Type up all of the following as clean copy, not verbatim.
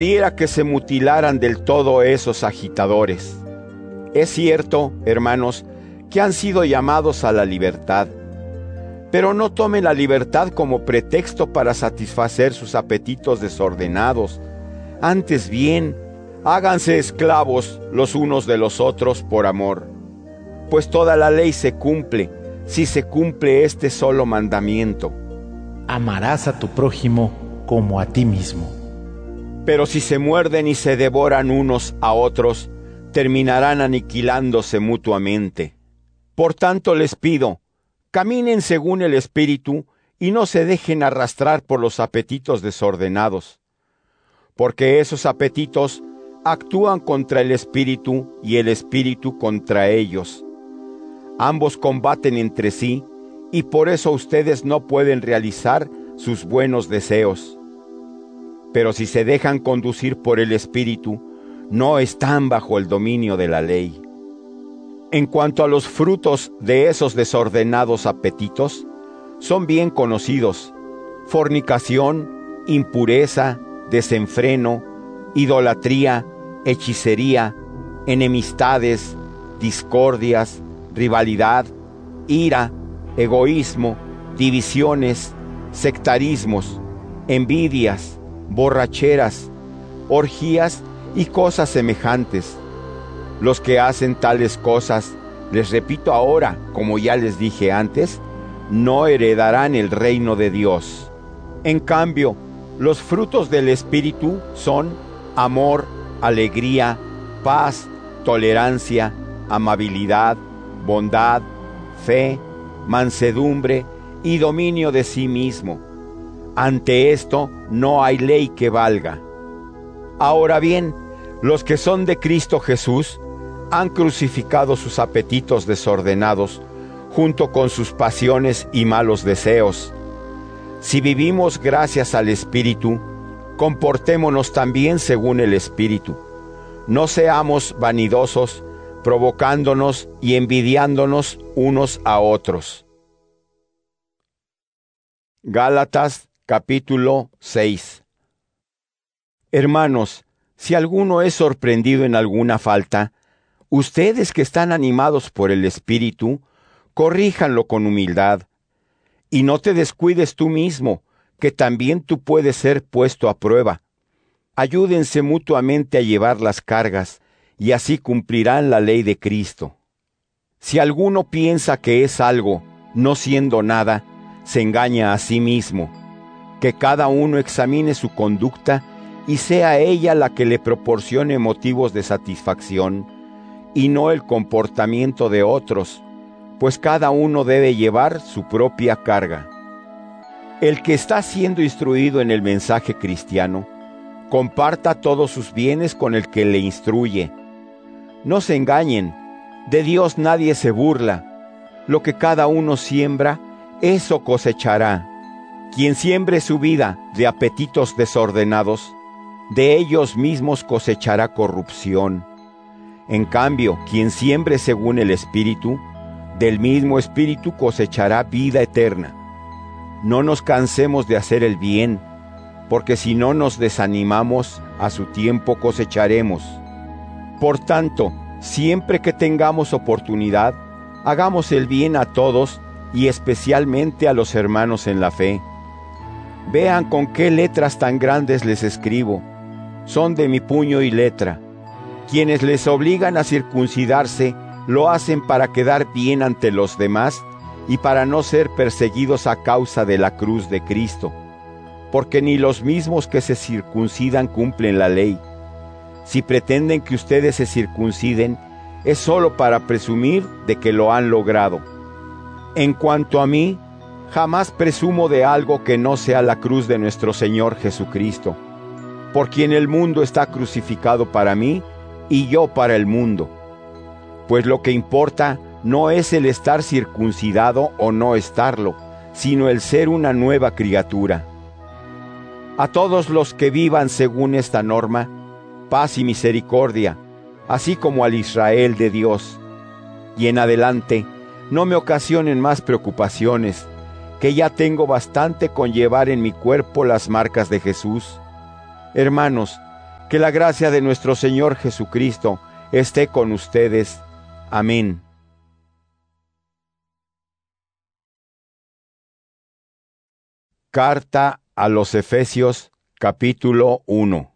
Quisiera que se mutilaran del todo esos agitadores. Es cierto, hermanos, que han sido llamados a la libertad, pero no tomen la libertad como pretexto para satisfacer sus apetitos desordenados. Antes bien, háganse esclavos los unos de los otros por amor. Pues toda la ley se cumple si se cumple este solo mandamiento: amarás a tu prójimo como a ti mismo. Pero si se muerden y se devoran unos a otros, terminarán aniquilándose mutuamente. Por tanto les pido, caminen según el Espíritu y no se dejen arrastrar por los apetitos desordenados, porque esos apetitos actúan contra el Espíritu y el Espíritu contra ellos. Ambos combaten entre sí y por eso ustedes no pueden realizar sus buenos deseos. Pero si se dejan conducir por el Espíritu, no están bajo el dominio de la ley. En cuanto a los frutos de esos desordenados apetitos, son bien conocidos: fornicación, impureza, desenfreno, idolatría, hechicería, enemistades, discordias, rivalidad, ira, egoísmo, divisiones, sectarismos, envidias, borracheras, orgías y cosas semejantes. Los que hacen tales cosas, les repito ahora, como ya les dije antes, no heredarán el reino de Dios. En cambio, los frutos del Espíritu son amor, alegría, paz, tolerancia, amabilidad, bondad, fe, mansedumbre y dominio de sí mismo. Ante esto no hay ley que valga. Ahora bien, los que son de Cristo Jesús han crucificado sus apetitos desordenados junto con sus pasiones y malos deseos. Si vivimos gracias al Espíritu, comportémonos también según el Espíritu. No seamos vanidosos, provocándonos y envidiándonos unos a otros. Gálatas capítulo 6. Hermanos, si alguno es sorprendido en alguna falta, ustedes que están animados por el Espíritu, corríjanlo con humildad. Y no te descuides tú mismo, que también tú puedes ser puesto a prueba. Ayúdense mutuamente a llevar las cargas, y así cumplirán la ley de Cristo. Si alguno piensa que es algo, no siendo nada, se engaña a sí mismo. Que cada uno examine su conducta y sea ella la que le proporcione motivos de satisfacción, y no el comportamiento de otros, pues cada uno debe llevar su propia carga. El que está siendo instruido en el mensaje cristiano, comparta todos sus bienes con el que le instruye. No se engañen, de Dios nadie se burla. Lo que cada uno siembra, eso cosechará. Quien siembre su vida de apetitos desordenados, de ellos mismos cosechará corrupción. En cambio, quien siembre según el Espíritu, del mismo Espíritu cosechará vida eterna. No nos cansemos de hacer el bien, porque si no nos desanimamos, a su tiempo cosecharemos. Por tanto, siempre que tengamos oportunidad, hagamos el bien a todos y especialmente a los hermanos en la fe. Vean con qué letras tan grandes les escribo. Son de mi puño y letra. Quienes les obligan a circuncidarse, lo hacen para quedar bien ante los demás y para no ser perseguidos a causa de la cruz de Cristo, porque ni los mismos que se circuncidan cumplen la ley. Si pretenden que ustedes se circunciden, es solo para presumir de que lo han logrado. En cuanto a mí, jamás presumo de algo que no sea la cruz de nuestro Señor Jesucristo, por quien el mundo está crucificado para mí y yo para el mundo. Pues lo que importa no es el estar circuncidado o no estarlo, sino el ser una nueva criatura. A todos los que vivan según esta norma, paz y misericordia, así como al Israel de Dios. Y en adelante, no me ocasionen más preocupaciones, que ya tengo bastante con llevar en mi cuerpo las marcas de Jesús. Hermanos, Que la gracia de nuestro Señor Jesucristo esté con ustedes. Amén. Carta a los Efesios, capítulo 1.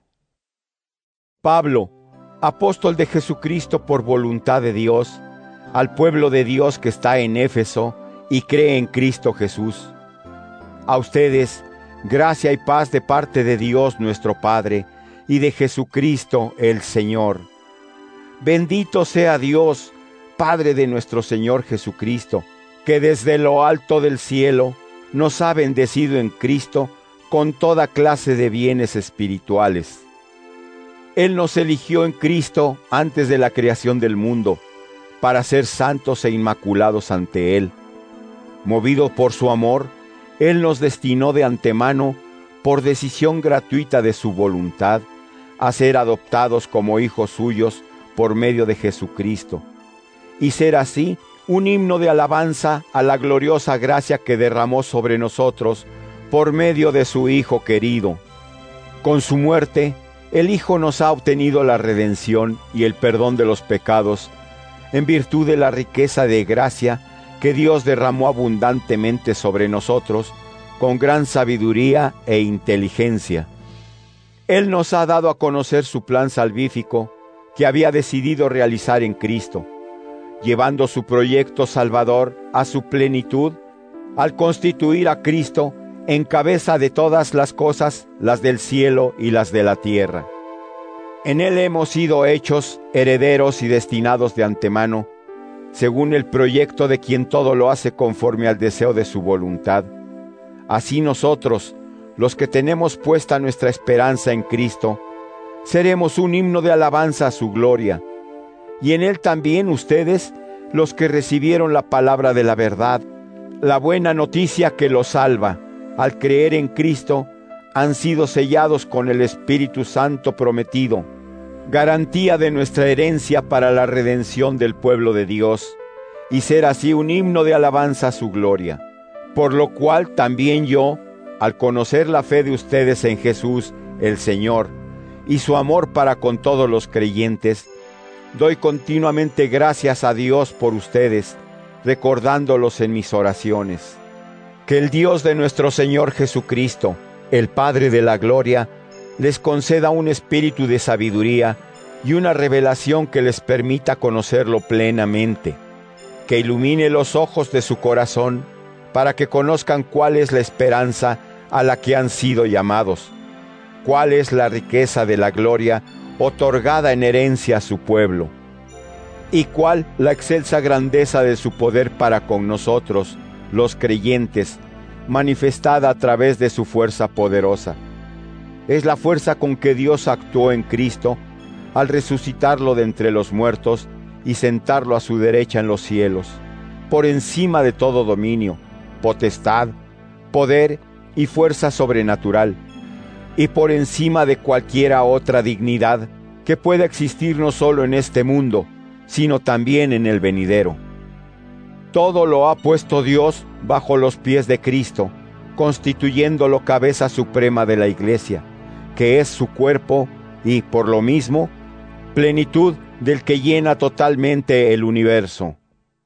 Pablo, apóstol de Jesucristo por voluntad de Dios, al pueblo de Dios que está en Éfeso y cree en Cristo Jesús. A ustedes, gracia y paz de parte de Dios nuestro Padre y de Jesucristo el Señor. Bendito sea Dios, Padre de nuestro Señor Jesucristo, que desde lo alto del cielo nos ha bendecido en Cristo con toda clase de bienes espirituales. Él nos eligió en Cristo antes de la creación del mundo, para ser santos e inmaculados ante Él. Movido por su amor, Él nos destinó de antemano, por decisión gratuita de su voluntad, a ser adoptados como hijos suyos por medio de Jesucristo, y ser así un himno de alabanza a la gloriosa gracia que derramó sobre nosotros por medio de su Hijo querido. Con su muerte, el Hijo nos ha obtenido la redención y el perdón de los pecados, en virtud de la riqueza de gracia que Dios derramó abundantemente sobre nosotros, con gran sabiduría e inteligencia. Él nos ha dado a conocer su plan salvífico que había decidido realizar en Cristo, llevando su proyecto salvador a su plenitud al constituir a Cristo en cabeza de todas las cosas, las del cielo y las de la tierra. En Él hemos sido hechos herederos y destinados de antemano, según el proyecto de quien todo lo hace conforme al deseo de su voluntad. Así nosotros, los que tenemos puesta nuestra esperanza en Cristo, seremos un himno de alabanza a su gloria. Y en Él también ustedes, los que recibieron la palabra de la verdad, la buena noticia que los salva, al creer en Cristo, han sido sellados con el Espíritu Santo prometido, garantía de nuestra herencia para la redención del pueblo de Dios, y ser así un himno de alabanza a su gloria. Por lo cual también yo, al conocer la fe de ustedes en Jesús, el Señor, y su amor para con todos los creyentes, doy continuamente gracias a Dios por ustedes, recordándolos en mis oraciones. Que el Dios de nuestro Señor Jesucristo, el Padre de la gloria, les conceda un espíritu de sabiduría y una revelación que les permita conocerlo plenamente, que ilumine los ojos de su corazón, para que conozcan cuál es la esperanza a la que han sido llamados, cuál es la riqueza de la gloria otorgada en herencia a su pueblo, y cuál la excelsa grandeza de su poder para con nosotros, los creyentes, manifestada a través de su fuerza poderosa. Es la fuerza con que Dios actuó en Cristo al resucitarlo de entre los muertos y sentarlo a su derecha en los cielos, por encima de todo dominio, potestad, poder y fuerza sobrenatural, y por encima de cualquiera otra dignidad que pueda existir no solo en este mundo, sino también en el venidero. Todo lo ha puesto Dios bajo los pies de Cristo, constituyéndolo cabeza suprema de la Iglesia, que es su cuerpo y, por lo mismo, plenitud del que llena totalmente el universo.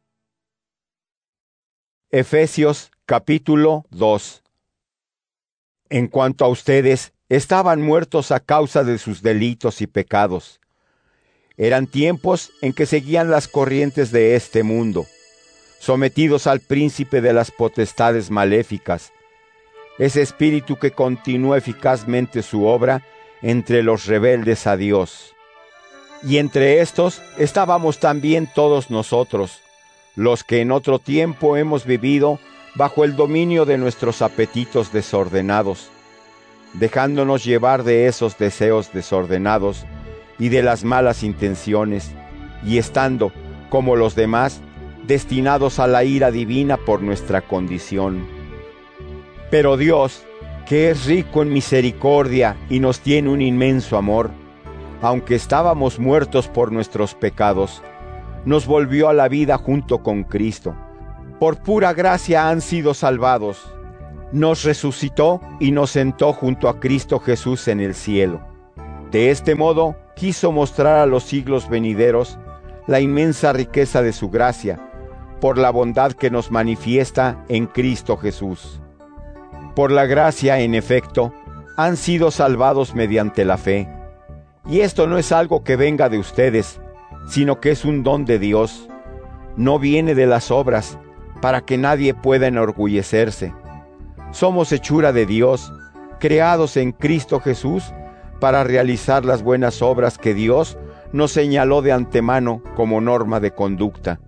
Efesios capítulo 2. En cuanto a ustedes, estaban muertos a causa de sus delitos y pecados. Eran tiempos en que seguían las corrientes de este mundo, sometidos al príncipe de las potestades maléficas, ese espíritu que continúa eficazmente su obra entre los rebeldes a Dios. Y entre estos estábamos también todos nosotros, los que en otro tiempo hemos vivido bajo el dominio de nuestros apetitos desordenados, dejándonos llevar de esos deseos desordenados y de las malas intenciones, y estando, como los demás, destinados a la ira divina por nuestra condición. Pero Dios, que es rico en misericordia y nos tiene un inmenso amor, aunque estábamos muertos por nuestros pecados, nos volvió a la vida junto con Cristo. Por pura gracia han sido salvados. Nos resucitó y nos sentó junto a Cristo Jesús en el cielo. De este modo quiso mostrar a los siglos venideros la inmensa riqueza de su gracia, por la bondad que nos manifiesta en Cristo Jesús. Por la gracia, en efecto, han sido salvados mediante la fe. Y esto no es algo que venga de ustedes, sino que es un don de Dios. No viene de las obras, para que nadie pueda enorgullecerse. Somos hechura de Dios, creados en Cristo Jesús, para realizar las buenas obras que Dios nos señaló de antemano como norma de conducta.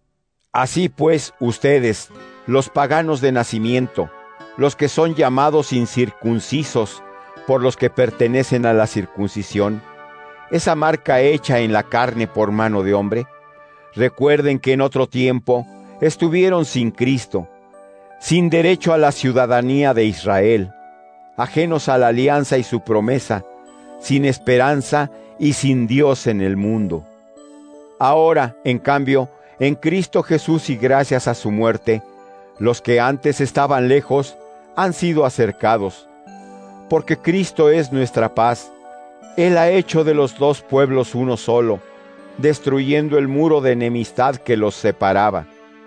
Así pues, ustedes, los paganos de nacimiento, los que son llamados incircuncisos por los que pertenecen a la circuncisión, esa marca hecha en la carne por mano de hombre, recuerden que en otro tiempo estuvieron sin Cristo, sin derecho a la ciudadanía de Israel, ajenos a la alianza y su promesa, sin esperanza y sin Dios en el mundo. Ahora, en cambio, en Cristo Jesús y gracias a su muerte, los que antes estaban lejos han sido acercados, porque Cristo es nuestra paz. Él ha hecho de los dos pueblos uno solo, destruyendo el muro de enemistad que los separaba.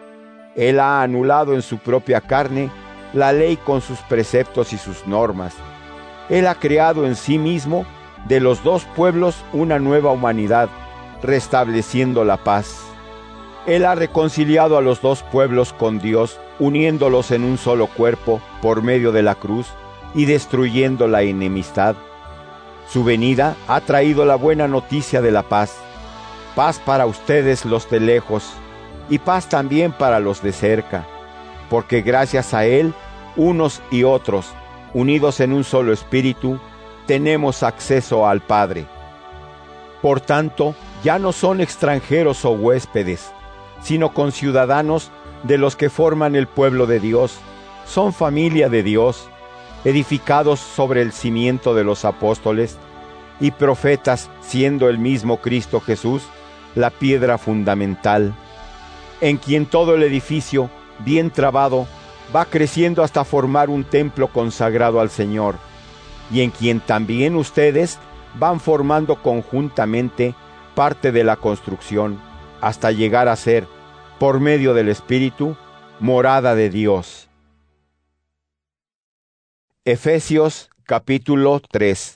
Él ha anulado en su propia carne la ley con sus preceptos y sus normas. Él ha creado en sí mismo de los dos pueblos una nueva humanidad, restableciendo la paz. Él ha reconciliado a los dos pueblos con Dios, uniéndolos en un solo cuerpo por medio de la cruz y destruyendo la enemistad. Su venida ha traído la buena noticia de la paz. Paz para ustedes los de lejos y paz también para los de cerca, porque gracias a Él, unos y otros, unidos en un solo espíritu, tenemos acceso al Padre. Por tanto, ya no son extranjeros o huéspedes, sino conciudadanos de los que forman el pueblo de Dios. Son familia de Dios, edificados sobre el cimiento de los apóstoles y profetas, siendo el mismo Cristo Jesús la piedra fundamental, en quien todo el edificio, bien trabado, va creciendo hasta formar un templo consagrado al Señor, y en quien también ustedes van formando conjuntamente parte de la construcción, hasta llegar a ser, por medio del Espíritu, morada de Dios. Efesios capítulo 3.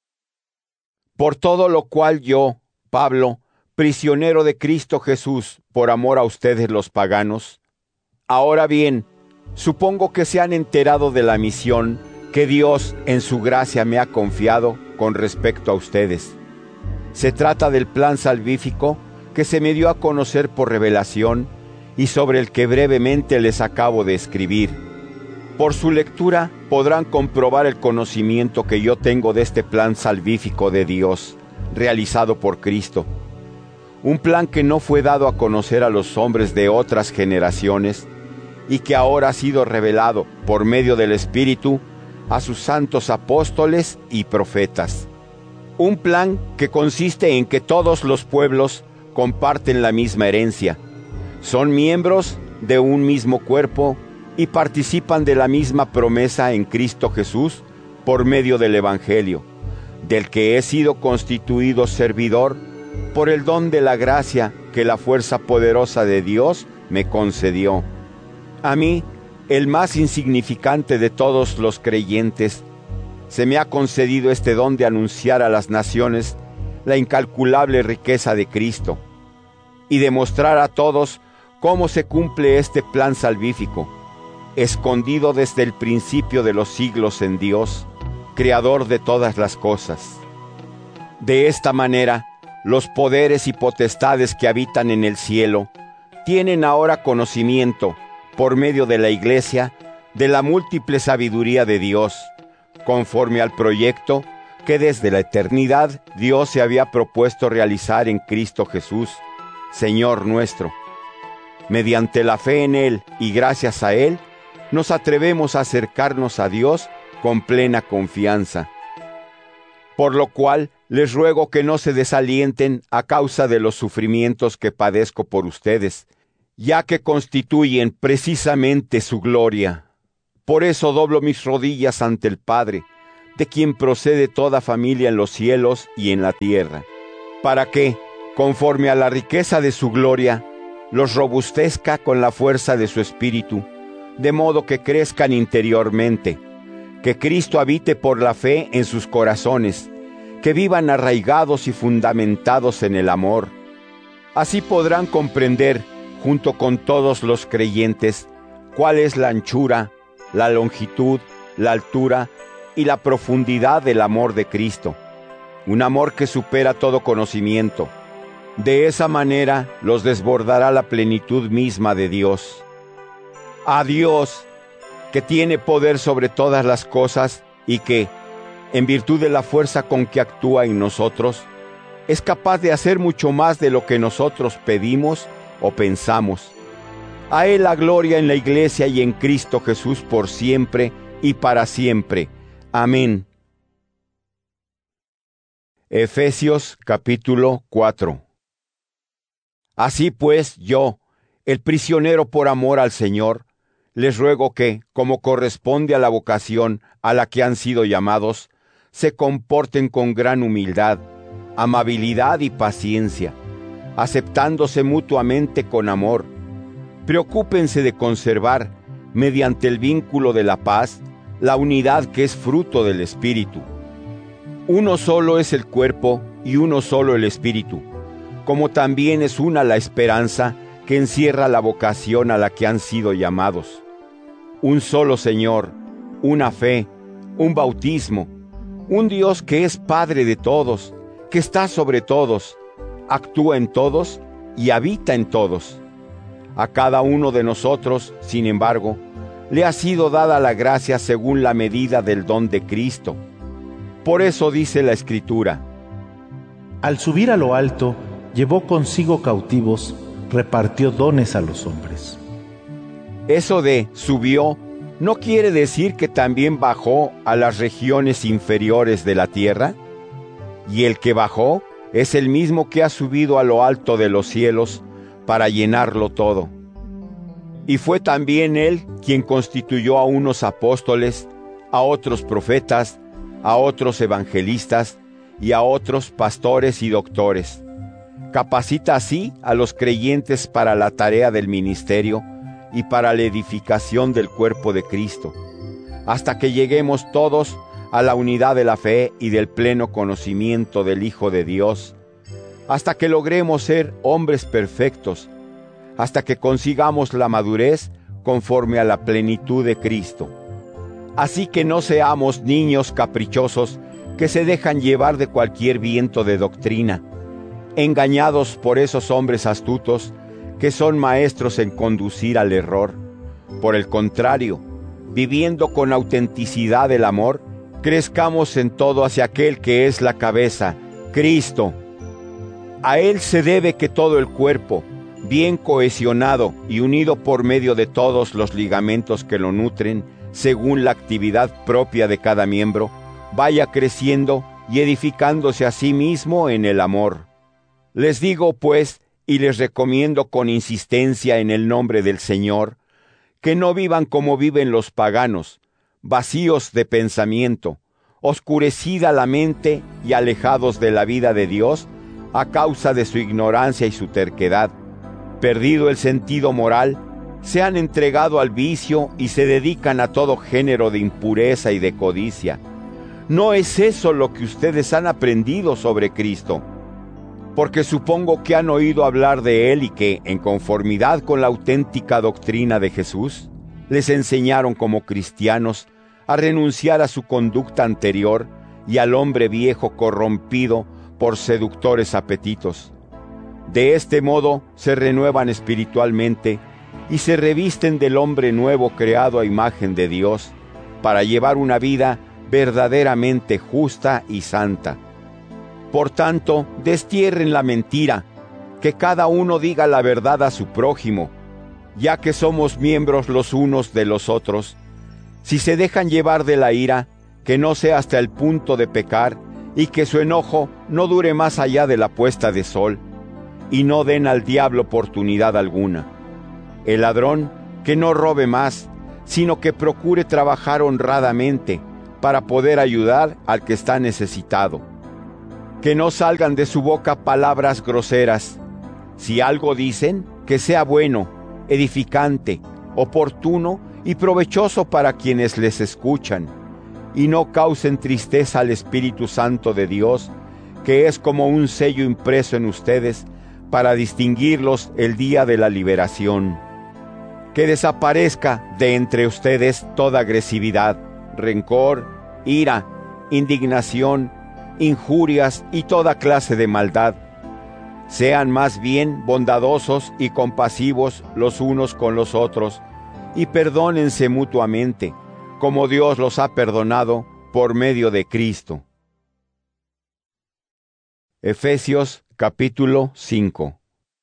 Por todo lo cual yo, Pablo, prisionero de Cristo Jesús, por amor a ustedes los paganos, ahora bien, supongo que se han enterado de la misión que Dios en su gracia me ha confiado con respecto a ustedes. Se trata del plan salvífico que se me dio a conocer por revelación y sobre el que brevemente les acabo de escribir. Por su lectura podrán comprobar el conocimiento que yo tengo de este plan salvífico de Dios, realizado por Cristo. Un plan que no fue dado a conocer a los hombres de otras generaciones y que ahora ha sido revelado por medio del Espíritu a sus santos apóstoles y profetas. Un plan que consiste en que todos los pueblos comparten la misma herencia, son miembros de un mismo cuerpo y participan de la misma promesa en Cristo Jesús por medio del Evangelio, del que he sido constituido servidor por el don de la gracia que la fuerza poderosa de Dios me concedió. A mí, el más insignificante de todos los creyentes, se me ha concedido este don de anunciar a las naciones la incalculable riqueza de Cristo y demostrar a todos cómo se cumple este plan salvífico, escondido desde el principio de los siglos en Dios, creador de todas las cosas. De esta manera, los poderes y potestades que habitan en el cielo tienen ahora conocimiento, por medio de la Iglesia, de la múltiple sabiduría de Dios, conforme al proyecto que desde la eternidad Dios se había propuesto realizar en Cristo Jesús, Señor nuestro. Mediante la fe en Él y gracias a Él, nos atrevemos a acercarnos a Dios con plena confianza. Por lo cual, les ruego que no se desalienten a causa de los sufrimientos que padezco por ustedes, ya que constituyen precisamente su gloria. Por eso doblo mis rodillas ante el Padre, de quien procede toda familia en los cielos y en la tierra, para que, conforme a la riqueza de su gloria, los robustezca con la fuerza de su espíritu, de modo que crezcan interiormente, que Cristo habite por la fe en sus corazones, que vivan arraigados y fundamentados en el amor. Así podrán comprender, junto con todos los creyentes, cuál es la anchura, la longitud, la altura y la profundidad del amor de Cristo, un amor que supera todo conocimiento. De esa manera los desbordará la plenitud misma de Dios. A Dios, que tiene poder sobre todas las cosas y que, en virtud de la fuerza con que actúa en nosotros, es capaz de hacer mucho más de lo que nosotros pedimos o pensamos. A Él la gloria en la Iglesia y en Cristo Jesús por siempre y para siempre. Amén. Efesios capítulo 4. Así pues yo, el prisionero por amor al Señor, les ruego que, como corresponde a la vocación a la que han sido llamados, se comporten con gran humildad, amabilidad y paciencia, aceptándose mutuamente con amor. Preocúpense de conservar, mediante el vínculo de la paz, la unidad que es fruto del Espíritu. Uno solo es el cuerpo y uno solo el Espíritu, como también es una la esperanza que encierra la vocación a la que han sido llamados. Un solo Señor, una fe, un bautismo, un Dios que es Padre de todos, que está sobre todos, actúa en todos y habita en todos. A cada uno de nosotros, sin embargo, le ha sido dada la gracia según la medida del don de Cristo. Por eso dice la Escritura: Al subir a lo alto, llevó consigo cautivos, repartió dones a los hombres. Eso de subió no quiere decir que también bajó a las regiones inferiores de la tierra. Y el que bajó es el mismo que ha subido a lo alto de los cielos para llenarlo todo. Y fue también Él quien constituyó a unos apóstoles, a otros profetas, a otros evangelistas y a otros pastores y doctores. Capacita así a los creyentes para la tarea del ministerio y para la edificación del cuerpo de Cristo, hasta que lleguemos todos a la unidad de la fe y del pleno conocimiento del Hijo de Dios, hasta que logremos ser hombres perfectos, hasta que consigamos la madurez conforme a la plenitud de Cristo. Así que no seamos niños caprichosos que se dejan llevar de cualquier viento de doctrina, engañados por esos hombres astutos que son maestros en conducir al error. Por el contrario, viviendo con autenticidad el amor, crezcamos en todo hacia aquel que es la cabeza, Cristo. A Él se debe que todo el cuerpo, bien cohesionado y unido por medio de todos los ligamentos que lo nutren, según la actividad propia de cada miembro, vaya creciendo y edificándose a sí mismo en el amor. Les digo, pues, y les recomiendo con insistencia en el nombre del Señor, que no vivan como viven los paganos, vacíos de pensamiento, oscurecida la mente y alejados de la vida de Dios a causa de su ignorancia y su terquedad. Perdido el sentido moral, se han entregado al vicio y se dedican a todo género de impureza y de codicia. ¿No es eso lo que ustedes han aprendido sobre Cristo? Porque supongo que han oído hablar de Él y que, en conformidad con la auténtica doctrina de Jesús, les enseñaron como cristianos a renunciar a su conducta anterior y al hombre viejo corrompido por seductores apetitos. De este modo se renuevan espiritualmente y se revisten del hombre nuevo creado a imagen de Dios, para llevar una vida verdaderamente justa y santa. Por tanto, destierren la mentira, que cada uno diga la verdad a su prójimo, ya que somos miembros los unos de los otros. Si se dejan llevar de la ira, que no sea hasta el punto de pecar, y que su enojo no dure más allá de la puesta de sol, y no den al diablo oportunidad alguna. El ladrón, que no robe más, sino que procure trabajar honradamente, para poder ayudar al que está necesitado. Que no salgan de su boca palabras groseras. Si algo dicen, que sea bueno, edificante, oportuno y provechoso para quienes les escuchan, y no causen tristeza al Espíritu Santo de Dios, que es como un sello impreso en ustedes para distinguirlos el día de la liberación. Que desaparezca de entre ustedes toda agresividad, rencor, ira, indignación, injurias y toda clase de maldad. Sean más bien bondadosos y compasivos los unos con los otros, y perdónense mutuamente, como Dios los ha perdonado por medio de Cristo. Efesios capítulo 5.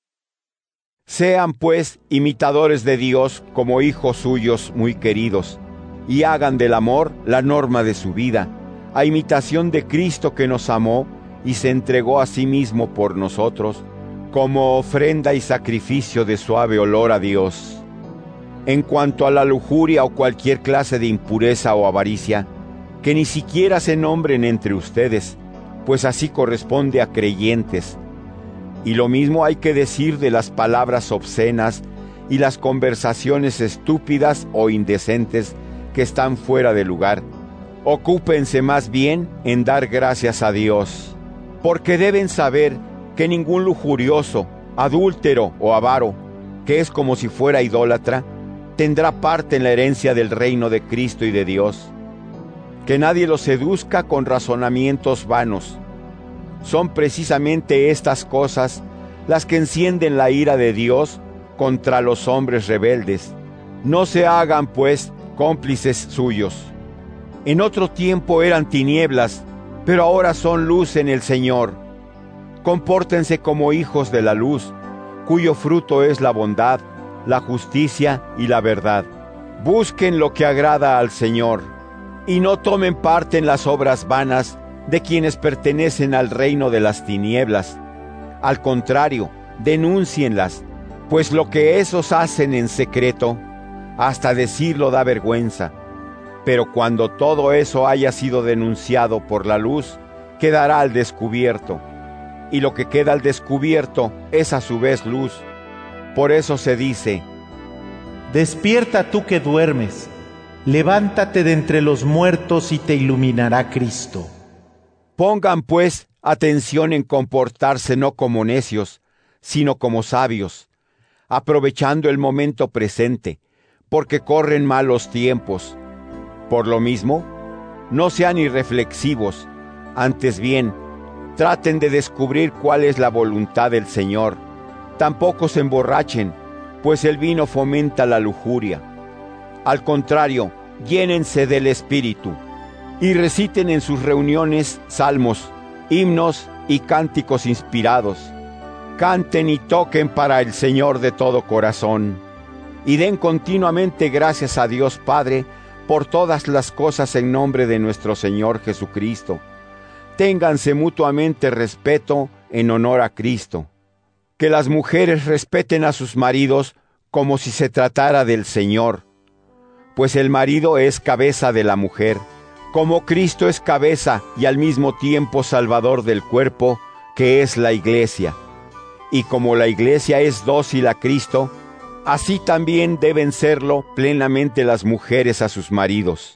Sean pues imitadores de Dios como hijos suyos muy queridos, y hagan del amor la norma de su vida, a imitación de Cristo, que nos amó y se entregó a sí mismo por nosotros, como ofrenda y sacrificio de suave olor a Dios. En cuanto a la lujuria o cualquier clase de impureza o avaricia, que ni siquiera se nombren entre ustedes, pues así corresponde a creyentes. Y lo mismo hay que decir de las palabras obscenas y las conversaciones estúpidas o indecentes que están fuera de lugar. Ocúpense más bien en dar gracias a Dios, porque deben saber que ningún lujurioso, adúltero o avaro, que es como si fuera idólatra, tendrá parte en la herencia del reino de Cristo y de Dios. Que nadie los seduzca con razonamientos vanos. Son precisamente estas cosas las que encienden la ira de Dios contra los hombres rebeldes. No se hagan, pues, cómplices suyos. En otro tiempo eran tinieblas, pero ahora son luz en el Señor. Compórtense como hijos de la luz, cuyo fruto es la bondad, la justicia y la verdad. Busquen lo que agrada al Señor, y no tomen parte en las obras vanas de quienes pertenecen al reino de las tinieblas. Al contrario, denúncienlas, pues lo que esos hacen en secreto, hasta decirlo da vergüenza. Pero cuando todo eso haya sido denunciado por la luz, quedará al descubierto. Y lo que queda al descubierto es a su vez luz. Por eso se dice: Despierta tú que duermes, levántate de entre los muertos y te iluminará Cristo. Pongan pues atención en comportarse no como necios, sino como sabios, aprovechando el momento presente, porque corren malos tiempos. Por lo mismo, no sean irreflexivos, antes bien, traten de descubrir cuál es la voluntad del Señor. Tampoco se emborrachen, pues el vino fomenta la lujuria. Al contrario, llénense del Espíritu, y reciten en sus reuniones salmos, himnos y cánticos inspirados. Canten y toquen para el Señor de todo corazón, y den continuamente gracias a Dios Padre por todas las cosas en nombre de nuestro Señor Jesucristo. Ténganse mutuamente respeto en honor a Cristo. Que las mujeres respeten a sus maridos como si se tratara del Señor, pues el marido es cabeza de la mujer, como Cristo es cabeza y al mismo tiempo Salvador del cuerpo, que es la Iglesia. Y como la Iglesia es dócil a Cristo, así también deben serlo plenamente las mujeres a sus maridos.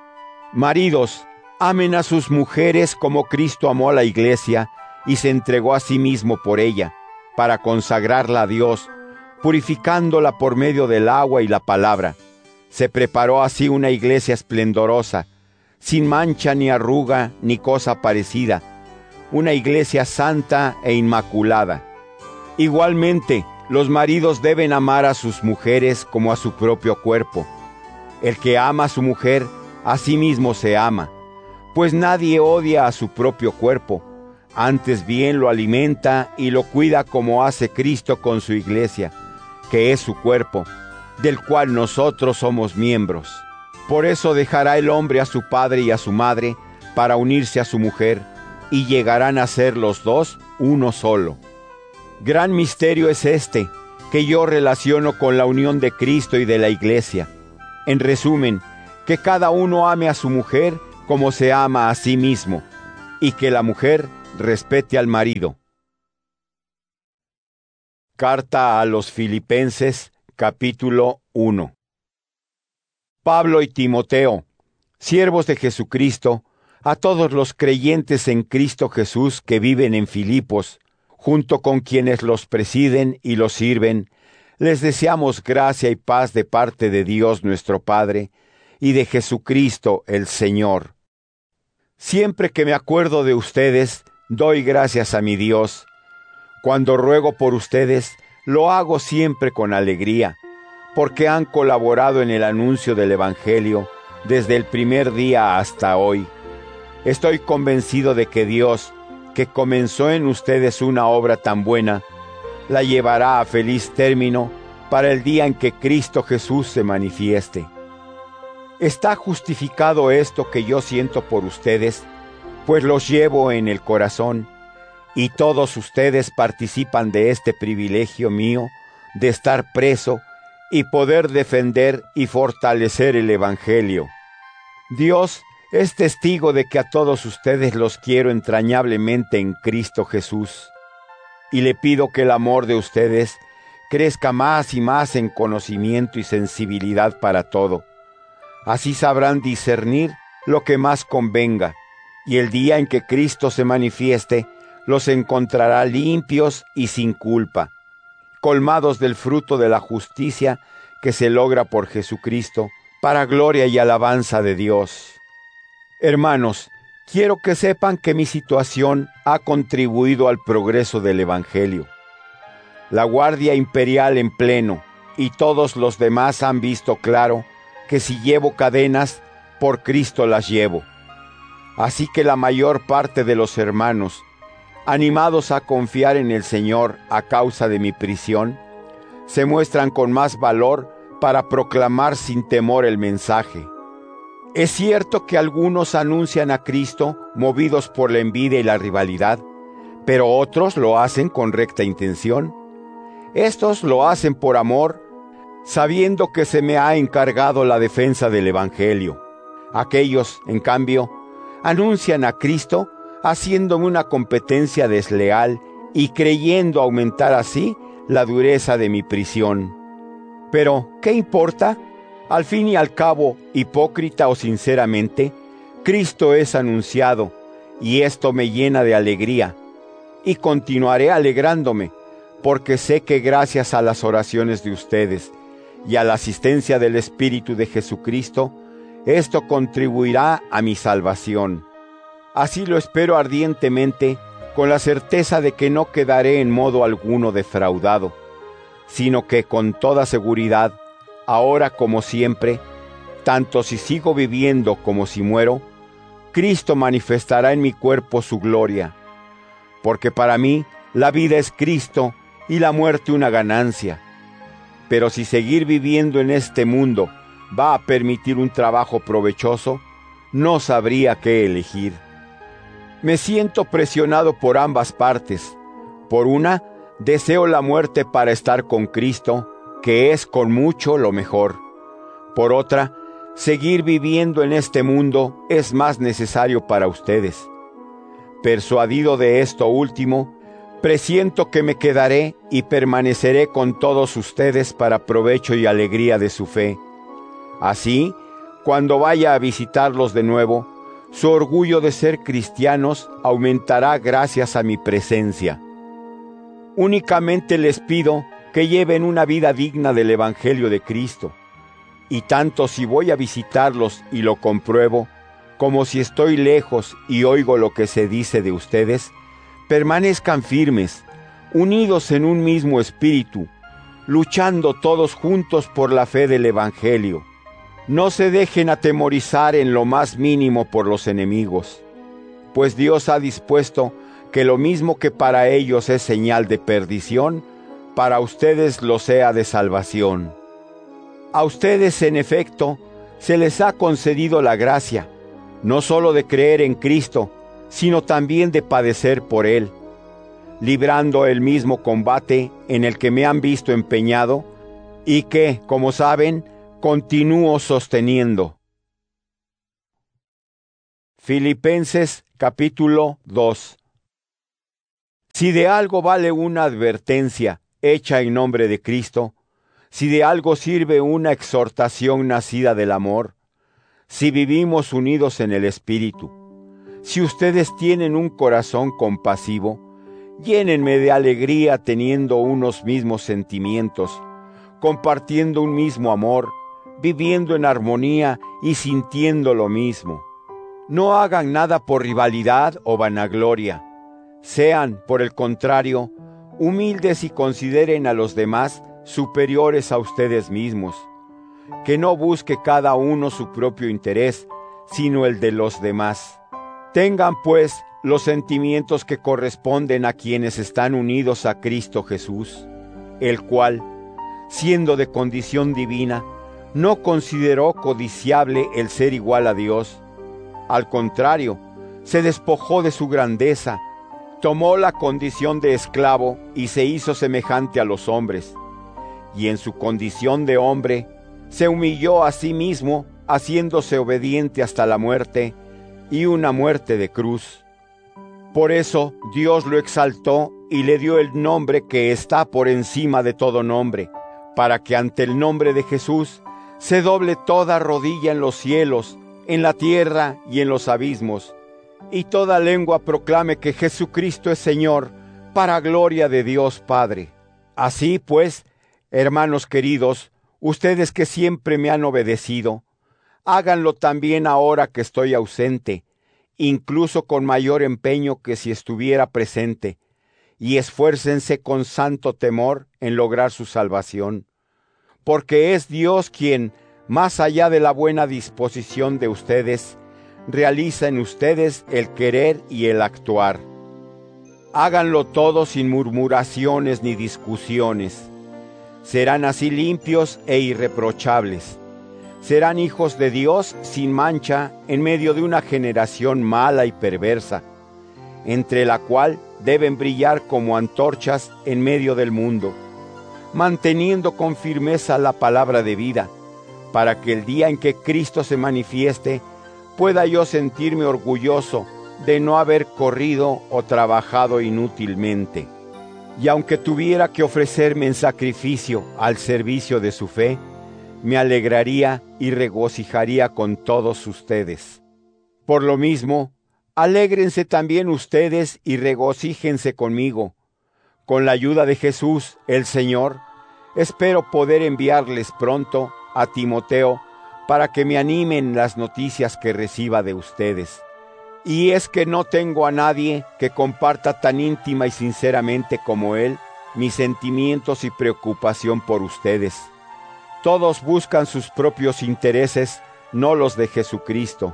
Maridos, amen a sus mujeres como Cristo amó a la Iglesia y se entregó a sí mismo por ella, para consagrarla a Dios, purificándola por medio del agua y la palabra. Se preparó así una iglesia esplendorosa, sin mancha ni arruga ni cosa parecida, una iglesia santa e inmaculada. Igualmente, los maridos deben amar a sus mujeres como a su propio cuerpo. El que ama a su mujer, a sí mismo se ama, pues nadie odia a su propio cuerpo, antes bien lo alimenta y lo cuida como hace Cristo con su iglesia, que es su cuerpo, del cual nosotros somos miembros. Por eso dejará el hombre a su padre y a su madre para unirse a su mujer, y llegarán a ser los dos uno solo. Gran misterio es este, que yo relaciono con la unión de Cristo y de la Iglesia. En resumen, que cada uno ame a su mujer como se ama a sí mismo, y que la mujer respete al marido. Carta a los Filipenses, capítulo 1. Pablo y Timoteo, siervos de Jesucristo, a todos los creyentes en Cristo Jesús que viven en Filipos, junto con quienes los presiden y los sirven, les deseamos gracia y paz de parte de Dios nuestro Padre y de Jesucristo el Señor. Siempre que me acuerdo de ustedes, doy gracias a mi Dios. Cuando ruego por ustedes, lo hago siempre con alegría, porque han colaborado en el anuncio del Evangelio desde el primer día hasta hoy. Estoy convencido de que Dios, que comenzó en ustedes una obra tan buena, la llevará a feliz término para el día en que Cristo Jesús se manifieste. Está justificado esto que yo siento por ustedes, pues los llevo en el corazón, y todos ustedes participan de este privilegio mío de estar preso y poder defender y fortalecer el Evangelio. Dios es testigo de que a todos ustedes los quiero entrañablemente en Cristo Jesús, y le pido que el amor de ustedes crezca más y más en conocimiento y sensibilidad para todo. Así sabrán discernir lo que más convenga, y el día en que Cristo se manifieste, los encontrará limpios y sin culpa, colmados del fruto de la justicia que se logra por Jesucristo, para gloria y alabanza de Dios. Hermanos, quiero que sepan que mi situación ha contribuido al progreso del Evangelio. La Guardia Imperial en pleno, y todos los demás han visto claro que si llevo cadenas, por Cristo las llevo. Así que la mayor parte de los hermanos, animados a confiar en el Señor a causa de mi prisión, se muestran con más valor para proclamar sin temor el mensaje. Es cierto que algunos anuncian a Cristo movidos por la envidia y la rivalidad, pero otros lo hacen con recta intención. Estos lo hacen por amor, sabiendo que se me ha encargado la defensa del Evangelio. Aquellos, en cambio, anuncian a Cristo haciéndome una competencia desleal y creyendo aumentar así la dureza de mi prisión. Pero, ¿qué importa? Al fin y al cabo, hipócrita o sinceramente, Cristo es anunciado, y esto me llena de alegría, y continuaré alegrándome, porque sé que gracias a las oraciones de ustedes y a la asistencia del Espíritu de Jesucristo, esto contribuirá a mi salvación. Así lo espero ardientemente, con la certeza de que no quedaré en modo alguno defraudado, sino que con toda seguridad, ahora como siempre, tanto si sigo viviendo como si muero, Cristo manifestará en mi cuerpo su gloria, porque para mí la vida es Cristo y la muerte una ganancia. Pero si seguir viviendo en este mundo va a permitir un trabajo provechoso, no sabría qué elegir. Me siento presionado por ambas partes. Por una, deseo la muerte para estar con Cristo, que es con mucho lo mejor. Por otra, seguir viviendo en este mundo es más necesario para ustedes. Persuadido de esto último, presiento que me quedaré y permaneceré con todos ustedes para provecho y alegría de su fe. Así, cuando vaya a visitarlos de nuevo, su orgullo de ser cristianos aumentará gracias a mi presencia. Únicamente les pido que lleven una vida digna del Evangelio de Cristo, y tanto si voy a visitarlos y lo compruebo, como si estoy lejos y oigo lo que se dice de ustedes, permanezcan firmes, unidos en un mismo espíritu, luchando todos juntos por la fe del Evangelio. No se dejen atemorizar en lo más mínimo por los enemigos, pues Dios ha dispuesto que lo mismo que para ellos es señal de perdición, para ustedes lo sea de salvación. A ustedes, en efecto, se les ha concedido la gracia, no solo de creer en Cristo, sino también de padecer por Él, librando el mismo combate en el que me han visto empeñado y que, como saben, continúo sosteniendo. Filipenses capítulo 2. Si de algo vale una advertencia hecha en nombre de Cristo, si de algo sirve una exhortación nacida del amor, si vivimos unidos en el Espíritu, si ustedes tienen un corazón compasivo, llénenme de alegría teniendo unos mismos sentimientos, compartiendo un mismo amor, viviendo en armonía y sintiendo lo mismo. No hagan nada por rivalidad o vanagloria. Sean, por el contrario, humildes y consideren a los demás superiores a ustedes mismos. Que no busque cada uno su propio interés, sino el de los demás. Tengan, pues, los sentimientos que corresponden a quienes están unidos a Cristo Jesús, el cual, siendo de condición divina, no consideró codiciable el ser igual a Dios. Al contrario, se despojó de su grandeza, tomó la condición de esclavo y se hizo semejante a los hombres. Y en su condición de hombre, se humilló a sí mismo, haciéndose obediente hasta la muerte, y una muerte de cruz. Por eso Dios lo exaltó y le dio el nombre que está por encima de todo nombre, para que ante el nombre de Jesús se doble toda rodilla en los cielos, en la tierra y en los abismos, y toda lengua proclame que Jesucristo es Señor, para gloria de Dios Padre. Así pues, hermanos queridos, ustedes que siempre me han obedecido, háganlo también ahora que estoy ausente, incluso con mayor empeño que si estuviera presente, y esfuércense con santo temor en lograr su salvación. Porque es Dios quien, más allá de la buena disposición de ustedes, realiza en ustedes el querer y el actuar. Háganlo todo sin murmuraciones ni discusiones. Serán así limpios e irreprochables. Serán hijos de Dios sin mancha en medio de una generación mala y perversa, entre la cual deben brillar como antorchas en medio del mundo, manteniendo con firmeza la palabra de vida, para que el día en que Cristo se manifieste, pueda yo sentirme orgulloso de no haber corrido o trabajado inútilmente. Y aunque tuviera que ofrecerme en sacrificio al servicio de su fe, me alegraría y regocijaría con todos ustedes. Por lo mismo, alégrense también ustedes y regocíjense conmigo. Con la ayuda de Jesús, el Señor, espero poder enviarles pronto a Timoteo para que me animen las noticias que reciba de ustedes. Y es que no tengo a nadie que comparta tan íntima y sinceramente como él mis sentimientos y preocupación por ustedes. Todos buscan sus propios intereses, no los de Jesucristo.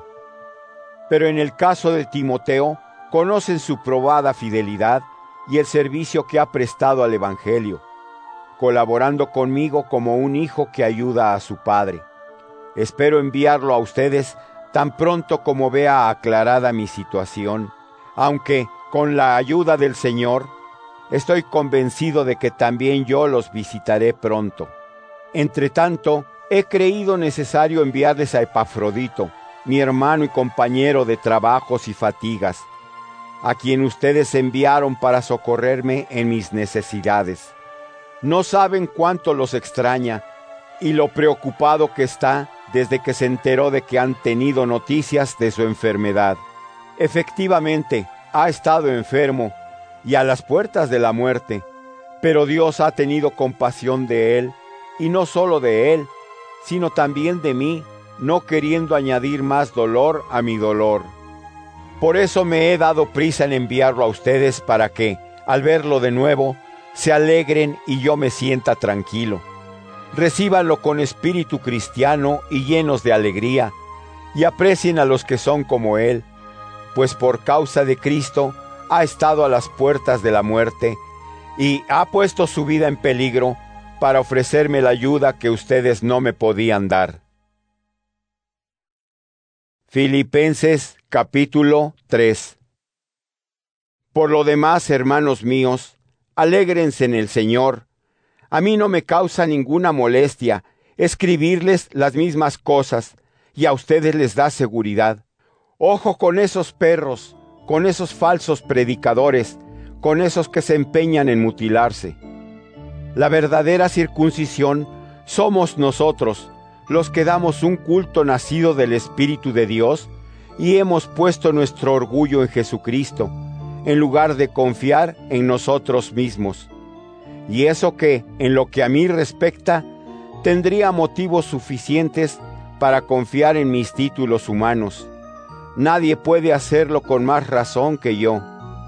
Pero en el caso de Timoteo, conocen su probada fidelidad y el servicio que ha prestado al Evangelio, colaborando conmigo como un hijo que ayuda a su padre. Espero enviarlo a ustedes tan pronto como vea aclarada mi situación, aunque, con la ayuda del Señor, estoy convencido de que también yo los visitaré pronto. Entretanto, he creído necesario enviarles a Epafrodito, mi hermano y compañero de trabajos y fatigas, a quien ustedes enviaron para socorrerme en mis necesidades. No saben cuánto los extraña y lo preocupado que está desde que se enteró de que han tenido noticias de su enfermedad. Efectivamente, ha estado enfermo y a las puertas de la muerte, pero Dios ha tenido compasión de él, y no solo de él, sino también de mí, no queriendo añadir más dolor a mi dolor. Por eso me he dado prisa en enviarlo a ustedes para que, al verlo de nuevo, se alegren y yo me sienta tranquilo. Recíbanlo con espíritu cristiano y llenos de alegría, y aprecien a los que son como él, pues por causa de Cristo ha estado a las puertas de la muerte y ha puesto su vida en peligro para ofrecerme la ayuda que ustedes no me podían dar. Filipenses capítulo 3. Por lo demás, hermanos míos, alégrense en el Señor. A mí no me causa ninguna molestia escribirles las mismas cosas, y a ustedes les da seguridad. Ojo con esos perros, con esos falsos predicadores, con esos que se empeñan en mutilarse. La verdadera circuncisión somos nosotros, los que damos un culto nacido del Espíritu de Dios y hemos puesto nuestro orgullo en Jesucristo, en lugar de confiar en nosotros mismos. Y eso que, en lo que a mí respecta, tendría motivos suficientes para confiar en mis títulos humanos. Nadie puede hacerlo con más razón que yo.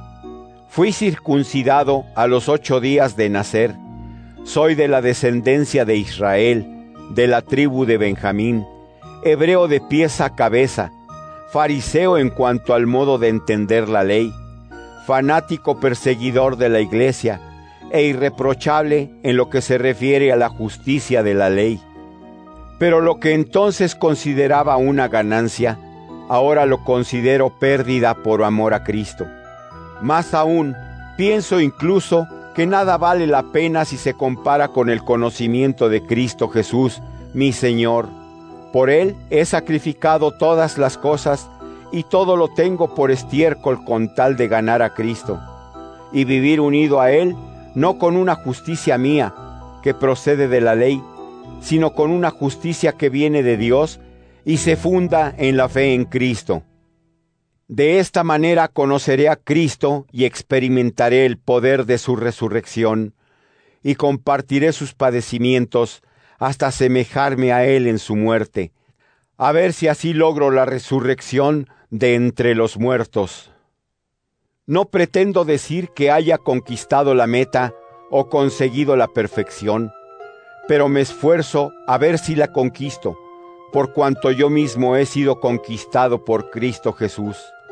Fui circuncidado a los 8 días de nacer. Soy de la descendencia de Israel, de la tribu de Benjamín, hebreo de pies a cabeza, fariseo en cuanto al modo de entender la ley, fanático perseguidor de la iglesia e irreprochable en lo que se refiere a la justicia de la ley. Pero lo que entonces consideraba una ganancia, ahora lo considero pérdida por amor a Cristo. Más aún, pienso incluso que nada vale la pena si se compara con el conocimiento de Cristo Jesús, mi Señor. Por Él he sacrificado todas las cosas y todo lo tengo por estiércol con tal de ganar a Cristo y vivir unido a Él, no con una justicia mía que procede de la ley, sino con una justicia que viene de Dios y se funda en la fe en Cristo. De esta manera conoceré a Cristo y experimentaré el poder de su resurrección, y compartiré sus padecimientos hasta asemejarme a Él en su muerte, a ver si así logro la resurrección de entre los muertos. No pretendo decir que haya conquistado la meta o conseguido la perfección, pero me esfuerzo a ver si la conquisto, por cuanto yo mismo he sido conquistado por Cristo Jesús.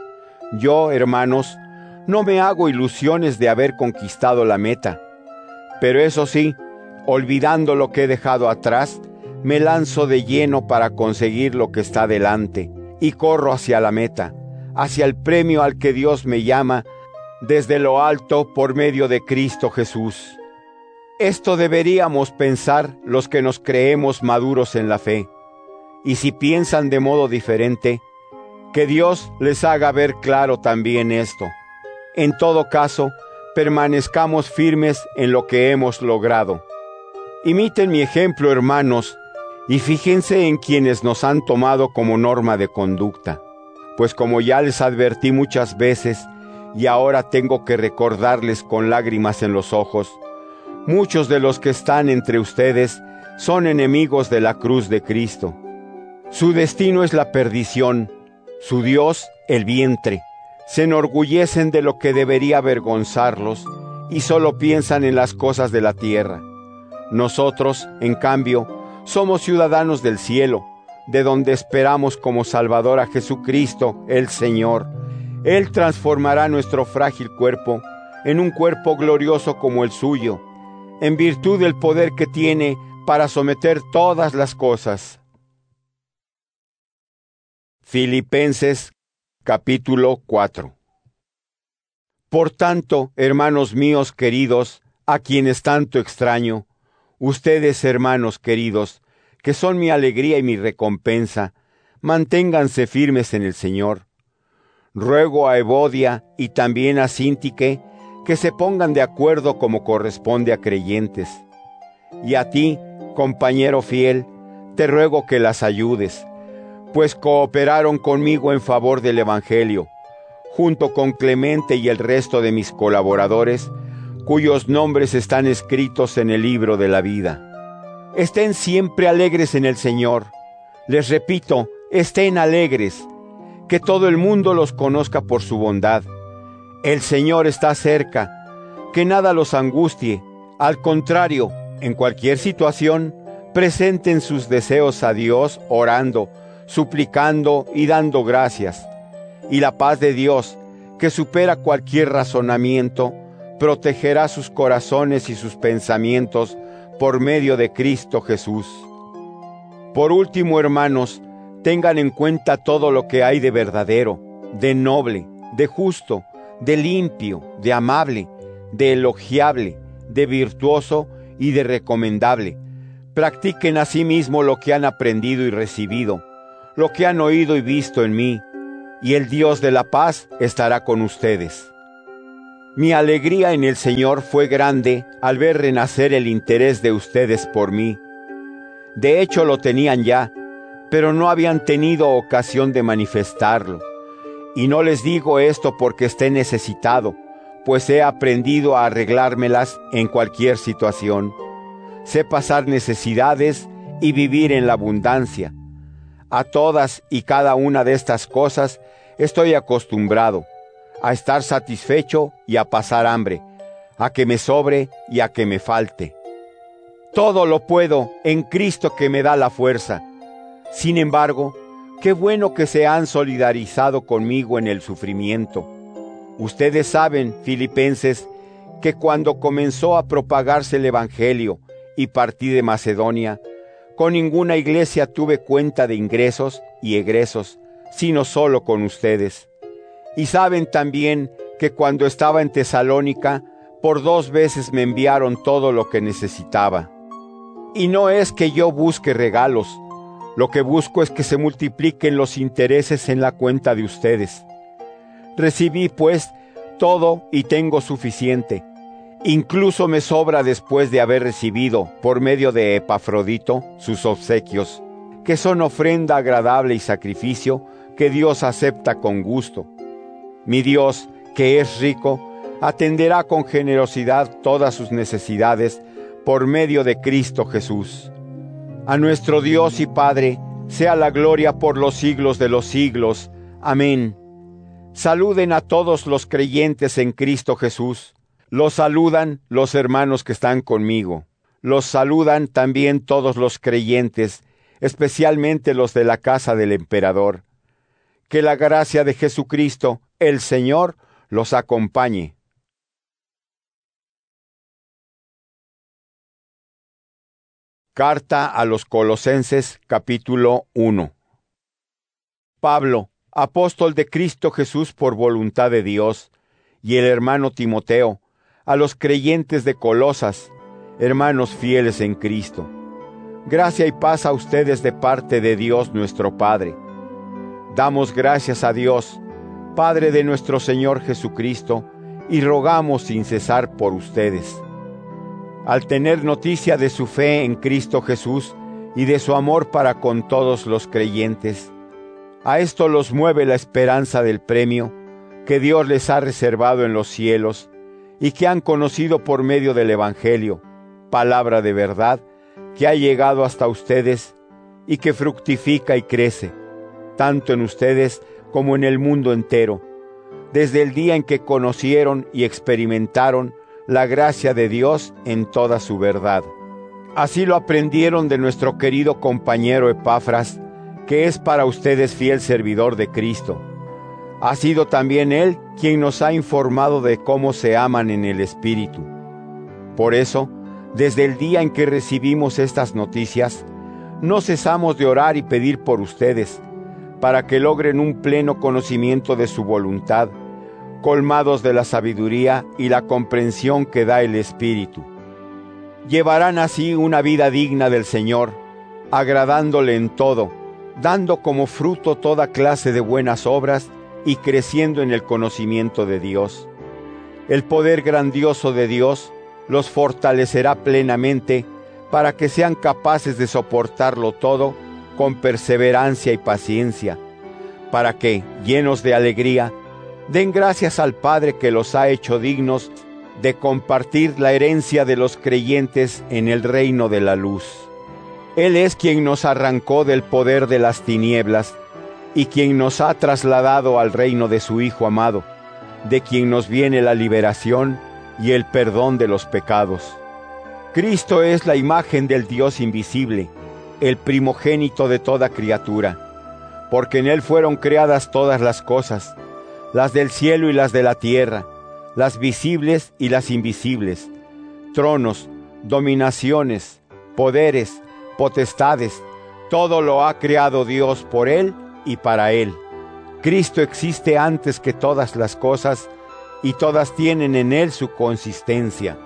Yo, hermanos, no me hago ilusiones de haber conquistado la meta, pero eso sí, olvidando lo que he dejado atrás, me lanzo de lleno para conseguir lo que está delante, y corro hacia la meta, hacia el premio al que Dios me llama desde lo alto por medio de Cristo Jesús. Esto deberíamos pensar los que nos creemos maduros en la fe, y si piensan de modo diferente, que Dios les haga ver claro también esto. En todo caso, permanezcamos firmes en lo que hemos logrado. Imiten mi ejemplo, hermanos, y fíjense en quienes nos han tomado como norma de conducta, pues como ya les advertí muchas veces, y ahora tengo que recordarles con lágrimas en los ojos, muchos de los que están entre ustedes son enemigos de la cruz de Cristo. Su destino es la perdición, su Dios el vientre. Se enorgullecen de lo que debería avergonzarlos y solo piensan en las cosas de la tierra. Nosotros, en cambio, somos ciudadanos del cielo, de donde esperamos como Salvador a Jesucristo, el Señor. Él transformará nuestro frágil cuerpo en un cuerpo glorioso como el suyo, en virtud del poder que tiene para someter todas las cosas. Filipenses capítulo 4. Por tanto, hermanos míos queridos, a quienes tanto extraño, ustedes, hermanos queridos, que son mi alegría y mi recompensa, manténganse firmes en el Señor. Ruego a Evodia y también a Síntique que se pongan de acuerdo como corresponde a creyentes. Y a ti, compañero fiel, te ruego que las ayudes, pues cooperaron conmigo en favor del Evangelio, junto con Clemente y el resto de mis colaboradores, cuyos nombres están escritos en el libro de la vida. Estén siempre alegres en el Señor. Les repito, estén alegres, que todo el mundo los conozca por su bondad. El Señor está cerca, que nada los angustie. Al contrario, en cualquier situación, presenten sus deseos a Dios orando, suplicando y dando gracias. Y la paz de Dios, que supera cualquier razonamiento, protegerá sus corazones y sus pensamientos por medio de Cristo Jesús. Por último, hermanos, tengan en cuenta todo lo que hay de verdadero, de noble, de justo, de limpio, de amable, de elogiable, de virtuoso y de recomendable. Practiquen asimismo lo que han aprendido y recibido, lo que han oído y visto en mí, y el Dios de la paz estará con ustedes. Mi alegría en el Señor fue grande al ver renacer el interés de ustedes por mí. De hecho lo tenían ya, pero no habían tenido ocasión de manifestarlo. Y no les digo esto porque esté necesitado, pues he aprendido a arreglármelas en cualquier situación. Sé pasar necesidades y vivir en la abundancia. A todas y cada una de estas cosas estoy acostumbrado, a estar satisfecho y a pasar hambre, a que me sobre y a que me falte. Todo lo puedo en Cristo que me da la fuerza. Sin embargo, qué bueno que se han solidarizado conmigo en el sufrimiento. Ustedes saben, filipenses, que cuando comenzó a propagarse el Evangelio y partí de Macedonia, con ninguna iglesia tuve cuenta de ingresos y egresos, sino solo con ustedes. Y saben también que cuando estaba en Tesalónica, por 2 veces me enviaron todo lo que necesitaba. Y no es que yo busque regalos, lo que busco es que se multipliquen los intereses en la cuenta de ustedes. Recibí pues todo y tengo suficiente. Incluso me sobra después de haber recibido, por medio de Epafrodito, sus obsequios, que son ofrenda agradable y sacrificio que Dios acepta con gusto. Mi Dios, que es rico, atenderá con generosidad todas sus necesidades por medio de Cristo Jesús. A nuestro Dios y Padre sea la gloria por los siglos de los siglos. Amén. Saluden a todos los creyentes en Cristo Jesús. Los saludan los hermanos que están conmigo. Los saludan también todos los creyentes, especialmente los de la casa del emperador. Que la gracia de Jesucristo, el Señor, los acompañe. Carta a los Colosenses, capítulo 1. Pablo, apóstol de Cristo Jesús por voluntad de Dios, y el hermano Timoteo, a los creyentes de Colosas, hermanos fieles en Cristo. Gracia y paz a ustedes de parte de Dios nuestro Padre. Damos gracias a Dios, Padre de nuestro Señor Jesucristo, y rogamos sin cesar por ustedes. Al tener noticia de su fe en Cristo Jesús y de su amor para con todos los creyentes, a esto los mueve la esperanza del premio que Dios les ha reservado en los cielos y que han conocido por medio del Evangelio, palabra de verdad que ha llegado hasta ustedes y que fructifica y crece, tanto en ustedes como en el mundo entero, desde el día en que conocieron y experimentaron la gracia de Dios en toda su verdad. Así lo aprendieron de nuestro querido compañero Epafras, que es para ustedes fiel servidor de Cristo. Ha sido también él quien nos ha informado de cómo se aman en el Espíritu. Por eso, desde el día en que recibimos estas noticias, no cesamos de orar y pedir por ustedes, para que logren un pleno conocimiento de su voluntad, colmados de la sabiduría y la comprensión que da el Espíritu. Llevarán así una vida digna del Señor, agradándole en todo, dando como fruto toda clase de buenas obras y creciendo en el conocimiento de Dios. El poder grandioso de Dios los fortalecerá plenamente para que sean capaces de soportarlo todo con perseverancia y paciencia, para que, llenos de alegría, den gracias al Padre que los ha hecho dignos de compartir la herencia de los creyentes en el reino de la luz. Él es quien nos arrancó del poder de las tinieblas y quien nos ha trasladado al reino de su Hijo amado, de quien nos viene la liberación y el perdón de los pecados. Cristo es la imagen del Dios invisible, el primogénito de toda criatura, porque en Él fueron creadas todas las cosas, las del cielo y las de la tierra, las visibles y las invisibles, tronos, dominaciones, poderes, potestades, todo lo ha creado Dios por Él y para Él. Cristo existe antes que todas las cosas y todas tienen en Él su consistencia.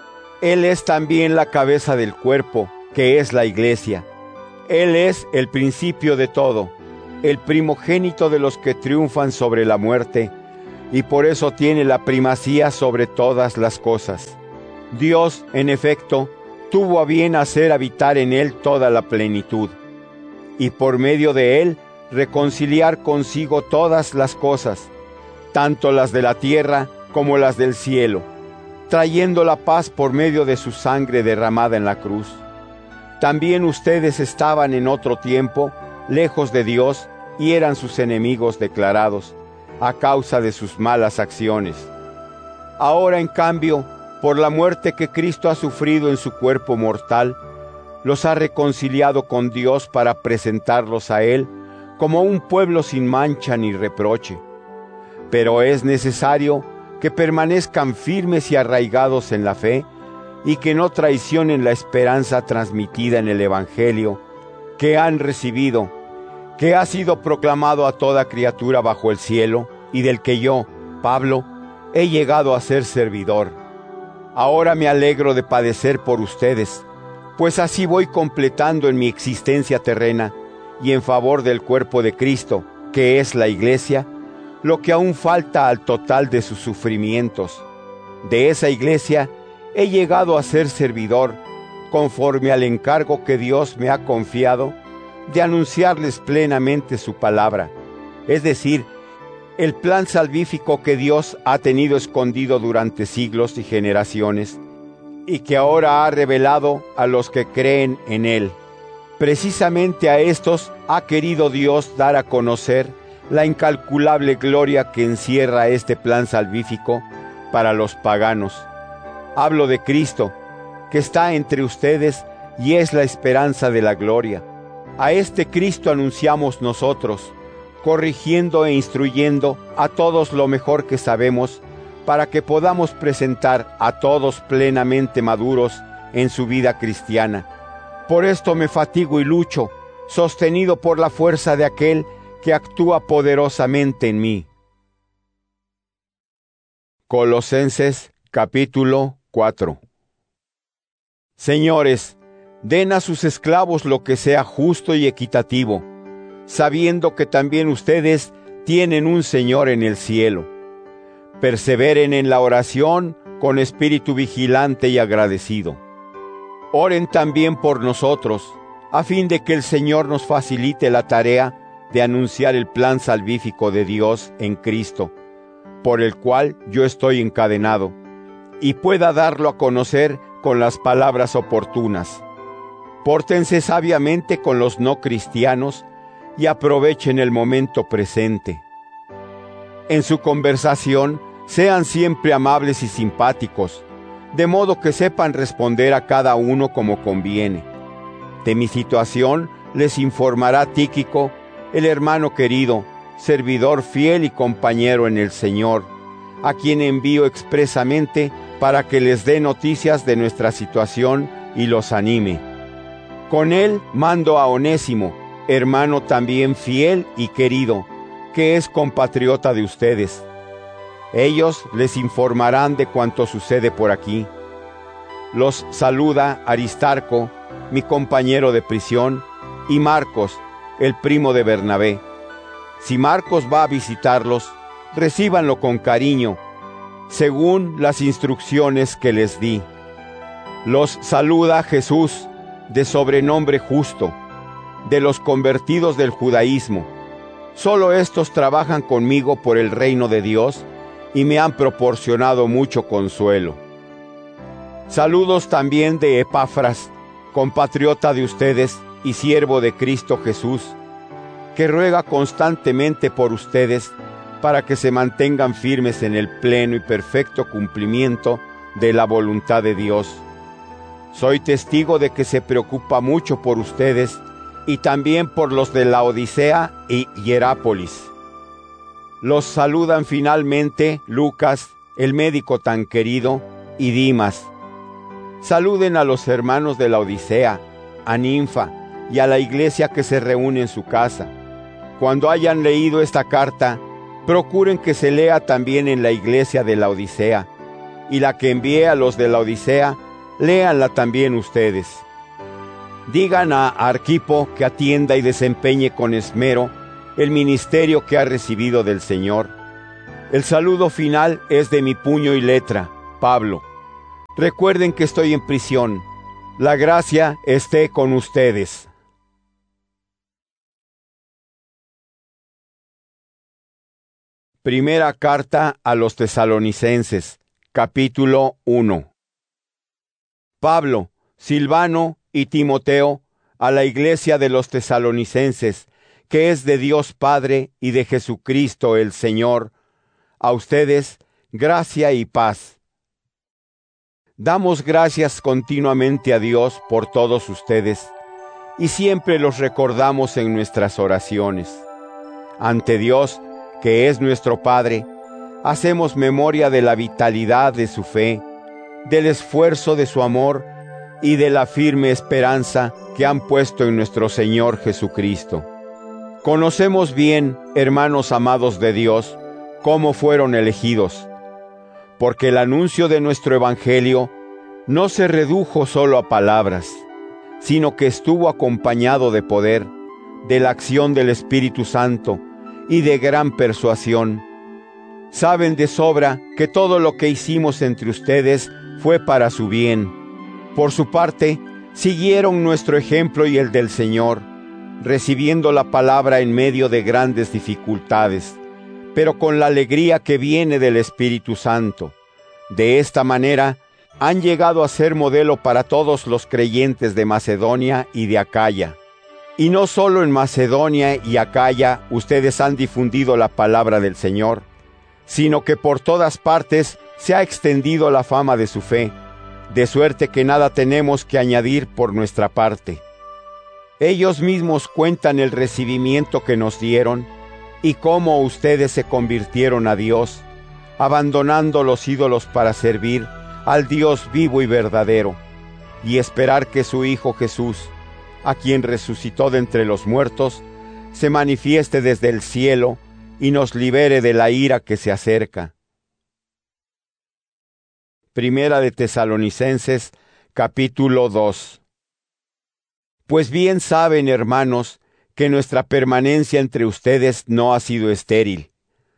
Él es también la cabeza del cuerpo, que es la Iglesia. Él es el principio de todo, el primogénito de los que triunfan sobre la muerte, y por eso tiene la primacía sobre todas las cosas. Dios, en efecto, tuvo a bien hacer habitar en él toda la plenitud, y por medio de él reconciliar consigo todas las cosas, tanto las de la tierra como las del cielo, trayendo la paz por medio de su sangre derramada en la cruz. También ustedes estaban en otro tiempo lejos de Dios y eran sus enemigos declarados, a causa de sus malas acciones. Ahora, en cambio, por la muerte que Cristo ha sufrido en su cuerpo mortal, los ha reconciliado con Dios para presentarlos a Él como un pueblo sin mancha ni reproche. Pero es necesario que permanezcan firmes y arraigados en la fe, y que no traicionen la esperanza transmitida en el Evangelio que han recibido, que ha sido proclamado a toda criatura bajo el cielo, y del que yo, Pablo, he llegado a ser servidor. Ahora me alegro de padecer por ustedes, pues así voy completando en mi existencia terrena y en favor del cuerpo de Cristo, que es la Iglesia, lo que aún falta al total de sus sufrimientos. De esa Iglesia he llegado a ser servidor, conforme al encargo que Dios me ha confiado de anunciarles plenamente su palabra, es decir, el plan salvífico que Dios ha tenido escondido durante siglos y generaciones, y que ahora ha revelado a los que creen en él. Precisamente a estos ha querido Dios dar a conocer la incalculable gloria que encierra este plan salvífico para los paganos. Hablo de Cristo, que está entre ustedes y es la esperanza de la gloria. A este Cristo anunciamos nosotros, corrigiendo e instruyendo a todos lo mejor que sabemos, para que podamos presentar a todos plenamente maduros en su vida cristiana. Por esto me fatigo y lucho, sostenido por la fuerza de aquel que actúa poderosamente en mí. Colosenses capítulo 4. Señores, den a sus esclavos lo que sea justo y equitativo, sabiendo que también ustedes tienen un Señor en el cielo. Perseveren en la oración con espíritu vigilante y agradecido. Oren también por nosotros, a fin de que el Señor nos facilite la tarea de anunciar el plan salvífico de Dios en Cristo, por el cual yo estoy encadenado, y pueda darlo a conocer con las palabras oportunas. Pórtense sabiamente con los no cristianos y aprovechen el momento presente. En su conversación, sean siempre amables y simpáticos, de modo que sepan responder a cada uno como conviene. De mi situación les informará Tíquico, el hermano querido, servidor fiel y compañero en el Señor, a quien envío expresamente para que les dé noticias de nuestra situación y los anime. Con él mando a Onésimo, hermano también fiel y querido, que es compatriota de ustedes. Ellos les informarán de cuanto sucede por aquí. Los saluda Aristarco, mi compañero de prisión, y Marcos, el primo de Bernabé. Si Marcos va a visitarlos, recíbanlo con cariño, según las instrucciones que les di. Los saluda Jesús, de sobrenombre Justo, de los convertidos del judaísmo. Solo estos trabajan conmigo por el reino de Dios y me han proporcionado mucho consuelo. Saludos también de Epafras, compatriota de ustedes y siervo de Cristo Jesús, que ruega constantemente por ustedes para que se mantengan firmes en el pleno y perfecto cumplimiento de la voluntad de Dios. Soy testigo de que se preocupa mucho por ustedes y también por los de Laodicea y Hierápolis. Los saludan finalmente Lucas, el médico tan querido, y Dimas. Saluden a los hermanos de Laodicea, a Ninfa y a la iglesia que se reúne en su casa. Cuando hayan leído esta carta, procuren que se lea también en la iglesia de Laodicea, y la que envié a los de Laodicea, léanla también ustedes. Digan a Arquipo que atienda y desempeñe con esmero el ministerio que ha recibido del Señor. El saludo final es de mi puño y letra, Pablo. Recuerden que estoy en prisión. La gracia esté con ustedes. Primera carta a los Tesalonicenses, capítulo 1. Pablo, Silvano y Timoteo, a la iglesia de los Tesalonicenses, que es de Dios Padre y de Jesucristo el Señor, a ustedes, gracia y paz. Damos gracias continuamente a Dios por todos ustedes, y siempre los recordamos en nuestras oraciones. Ante Dios, que es nuestro Padre, hacemos memoria de la vitalidad de su fe, del esfuerzo de su amor y de la firme esperanza que han puesto en nuestro Señor Jesucristo. Conocemos bien, hermanos amados de Dios, cómo fueron elegidos, porque el anuncio de nuestro Evangelio no se redujo solo a palabras, sino que estuvo acompañado de poder, de la acción del Espíritu Santo y de gran persuasión. Saben de sobra que todo lo que hicimos entre ustedes fue para su bien. Por su parte, siguieron nuestro ejemplo y el del Señor, recibiendo la palabra en medio de grandes dificultades, pero con la alegría que viene del Espíritu Santo. De esta manera, han llegado a ser modelo para todos los creyentes de Macedonia y de Acaya. Y no solo en Macedonia y Acaya ustedes han difundido la palabra del Señor, sino que por todas partes se ha extendido la fama de su fe, de suerte que nada tenemos que añadir por nuestra parte. Ellos mismos cuentan el recibimiento que nos dieron y cómo ustedes se convirtieron a Dios, abandonando los ídolos para servir al Dios vivo y verdadero, y esperar que su Hijo Jesús, a quien resucitó de entre los muertos, se manifieste desde el cielo y nos libere de la ira que se acerca. Primera de Tesalonicenses, capítulo 2. Pues bien saben, hermanos, que nuestra permanencia entre ustedes no ha sido estéril.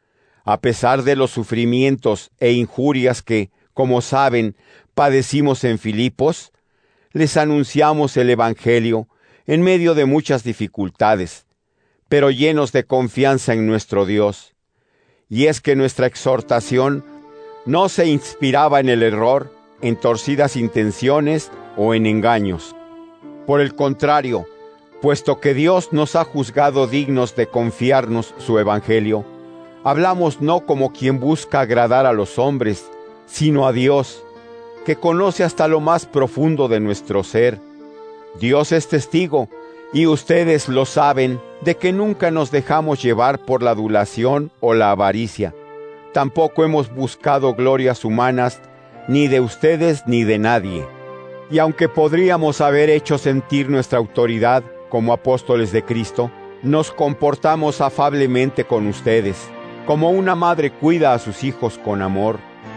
A pesar de los sufrimientos e injurias que, como saben, padecimos en Filipos, les anunciamos el Evangelio en medio de muchas dificultades, pero llenos de confianza en nuestro Dios. Y es que nuestra exhortación no se inspiraba en el error, en torcidas intenciones o en engaños. Por el contrario, puesto que Dios nos ha juzgado dignos de confiarnos su Evangelio, hablamos no como quien busca agradar a los hombres, sino a Dios, que conoce hasta lo más profundo de nuestro ser. Dios es testigo, y ustedes lo saben, de que nunca nos dejamos llevar por la adulación o la avaricia. Tampoco hemos buscado glorias humanas, ni de ustedes ni de nadie. Y aunque podríamos haber hecho sentir nuestra autoridad como apóstoles de Cristo, nos comportamos afablemente con ustedes, como una madre cuida a sus hijos con amor.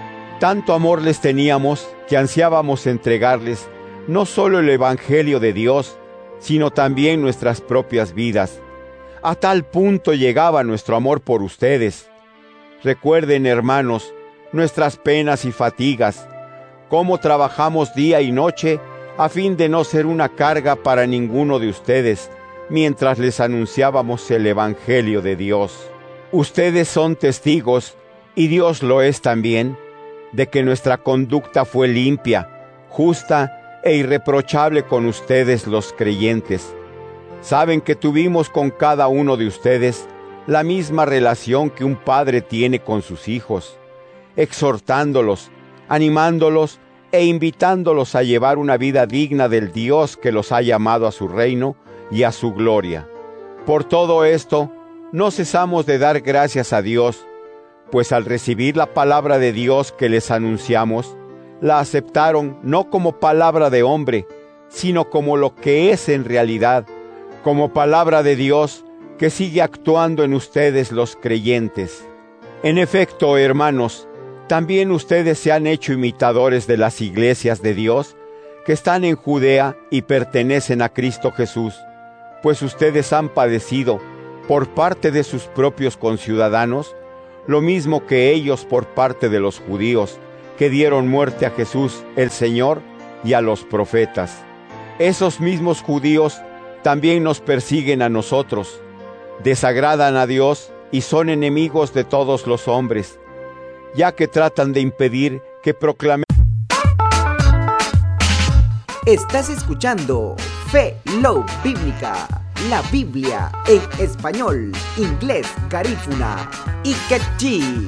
Tanto amor les teníamos que ansiábamos entregarles no solo el Evangelio de Dios, sino también nuestras propias vidas. A tal punto llegaba nuestro amor por ustedes. Recuerden, hermanos, nuestras penas y fatigas, cómo trabajamos día y noche a fin de no ser una carga para ninguno de ustedes, mientras les anunciábamos el Evangelio de Dios. Ustedes son testigos, y Dios lo es también, de que nuestra conducta fue limpia, justa e irreprochable con ustedes los creyentes. Saben que tuvimos con cada uno de ustedes la misma relación que un padre tiene con sus hijos, exhortándolos, animándolos e invitándolos a llevar una vida digna del Dios que los ha llamado a su reino y a su gloria. Por todo esto, no cesamos de dar gracias a Dios, pues al recibir la palabra de Dios que les anunciamos, la aceptaron no como palabra de hombre, sino como lo que es en realidad, como palabra de Dios que sigue actuando en ustedes los creyentes. En efecto, hermanos, también ustedes se han hecho imitadores de las iglesias de Dios que están en Judea y pertenecen a Cristo Jesús, pues ustedes han padecido por parte de sus propios conciudadanos, lo mismo que ellos por parte de los judíos, que dieron muerte a Jesús el Señor y a los profetas. Esos mismos judíos también nos persiguen a nosotros, desagradan a Dios y son enemigos de todos los hombres, ya que tratan de impedir que proclamemos. Estás escuchando Fe Love Bíblica, la Biblia en español, inglés, garífuna y quechí.